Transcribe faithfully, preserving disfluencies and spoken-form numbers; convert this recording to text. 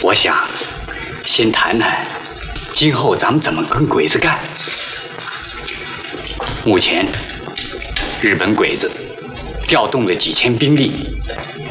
我想先谈谈今后咱们怎么跟鬼子干。目前，日本鬼子调动了几千兵力，